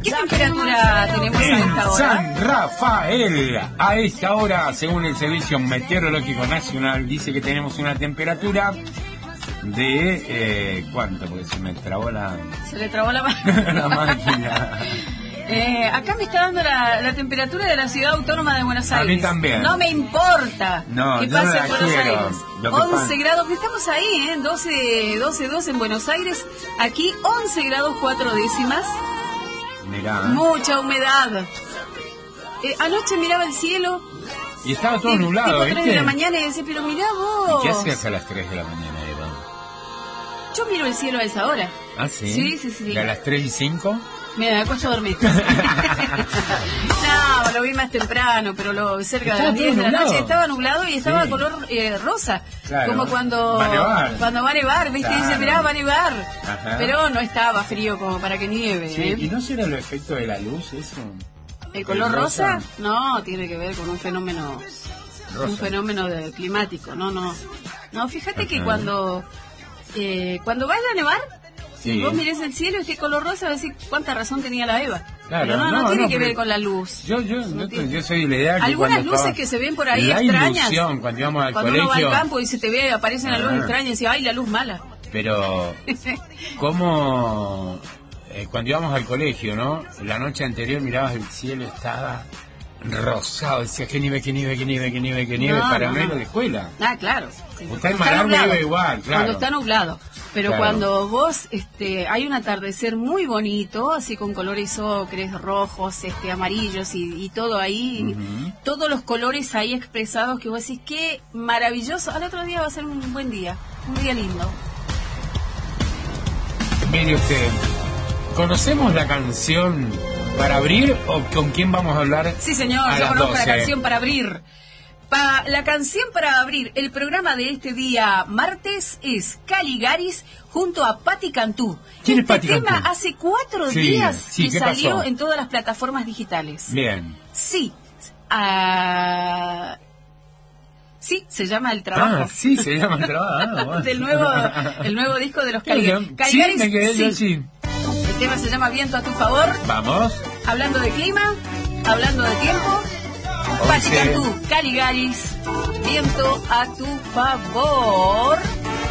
¿Qué temperatura tenemos a esta hora? San Rafael, a esta hora, según el Servicio Meteorológico Nacional, dice que tenemos una temperatura de... ¿cuánto? Porque se me trabó la... Se le trabó la la máquina. Acá me está dando la temperatura de la ciudad autónoma de Buenos Aires. A mí también. No me importa que yo pase no Buenos quiero. Aires. 11 grados, estamos ahí, 12 en Buenos Aires. Aquí 11 grados 4 décimas. Mirá. Mucha humedad. Anoche miraba el cielo. Y estaba todo nublado, tipo 3 de la mañana y decía, pero mirá vos. ¿Y qué hacías a las 3 de la mañana, Eva? Yo miro el cielo a esa hora. ¿Ah, sí? Sí. ¿Y a las 3 y 5? Mira, me acuesto a dormir. No, lo vi más temprano, pero cerca de las 10 de la noche estaba nublado y estaba color rosa. Claro. Como cuando va a nevar, ¿viste? Claro. Y dice, mirá, va a nevar. Ajá. Pero no estaba frío como para que nieve. Sí. ¿Y no será el efecto de la luz eso? ¿El color rosa? No, tiene que ver con un fenómeno climático. No, fíjate que cuando vaya a nevar, si vos mirés el cielo, este color rosa, vas a decir cuánta razón tenía la Eva. Claro, pero no tiene que ver con la luz. Yo soy la idea que algunas luces que se ven por ahí extrañas. Cuando íbamos al cuando colegio, uno va al campo y se te ve, aparecen las luces extrañas y dice, ay, la luz mala. Pero, ¿cómo? Cuando íbamos al colegio, ¿no? La noche anterior mirabas el cielo, estaba rosado, decías, qué nieve, para no ir a la escuela. Ah, claro. Sí. Usted en Malargüe vive igual, claro. Cuando está nublado. Pero cuando vos, hay un atardecer muy bonito, así con colores ocres, rojos, amarillos y todo ahí, todos los colores ahí expresados que vos decís, qué maravilloso. Al otro día va a ser un buen día, un día lindo. Mire usted, ¿conocemos la canción para abrir o con quién vamos a hablar? Sí, señor, yo conozco la canción para abrir. La canción para abrir el programa de este día martes es Caligaris junto a Patti Cantú. ¿Quién es Patti Cantú? Este tema hace 4 días que salió pasó? En todas las plataformas digitales. Bien. Sí. Sí, se llama El Trabajo. Sí, se llama El Trabajo. Bueno. el nuevo disco de los Caligaris. Sí, me quedé yo así. El tema se llama Viento a tu favor. Vamos. Hablando de clima, hablando de tiempo. Patti Cantú, Caligaris, Viento a tu favor.